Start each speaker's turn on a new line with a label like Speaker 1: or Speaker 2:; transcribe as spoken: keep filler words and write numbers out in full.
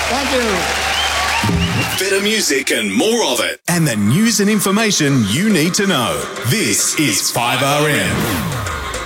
Speaker 1: Thank you.
Speaker 2: Better music and more of it.
Speaker 3: And the news and information you need to know. This is five R M.